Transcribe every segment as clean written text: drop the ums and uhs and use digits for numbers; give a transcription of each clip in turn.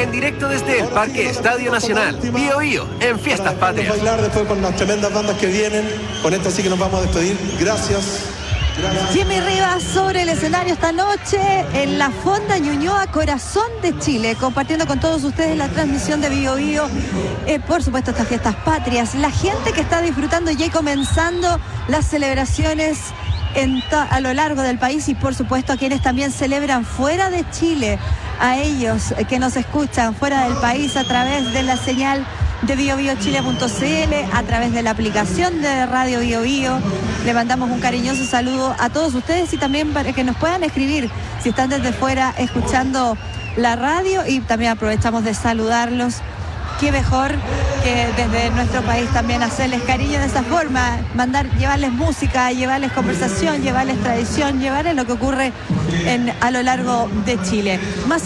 En directo desde el Parque Estadio Nacional, Bío Bío, en Fiestas Patrias. Vamos a bailar después con las tremendas bandas que vienen. Con esto sí que nos vamos a despedir. Gracias. Jimmy Rivas sobre el escenario esta noche en la Fonda Ñuñoa, corazón de Chile, compartiendo con todos ustedes la transmisión de Bío Bío, por supuesto estas Fiestas Patrias, la gente que está disfrutando ya y comenzando las celebraciones a lo largo del país, y por supuesto a quienes también celebran fuera de Chile, a ellos que nos escuchan fuera del país a través de la señal de biobiochile.cl, a través de la aplicación de Radio Bío Bío. Le mandamos un cariñoso saludo a todos ustedes, y también para que nos puedan escribir si están desde fuera escuchando la radio, y también aprovechamos de saludarlos. Qué mejor que desde nuestro país también hacerles cariño de esa forma, llevarles música, llevarles conversación, llevarles tradición, llevarles lo que ocurre a lo largo de Chile. Más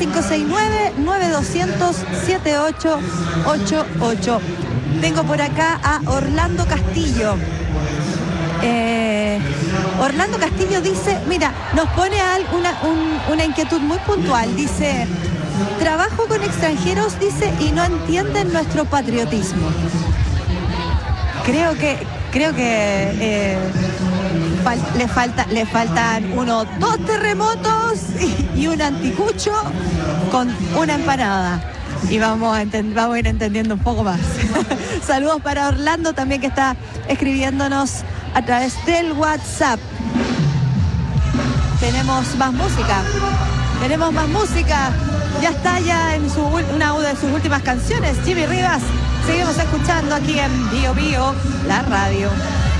569-9200-7888. Tengo por acá a Orlando Castillo. Orlando Castillo dice, mira, nos pone una inquietud muy puntual. Dice: trabajo con extranjeros, dice, y no entienden nuestro patriotismo. Creo que le faltan 2 terremotos y un anticucho con una empanada. Y vamos a ir entendiendo un poco más. Saludos para Orlando también, que está escribiéndonos a través del WhatsApp. Tenemos más música. Ya está en una de sus últimas canciones, Jimmy Rivas. Seguimos escuchando aquí en Bío Bío, la radio.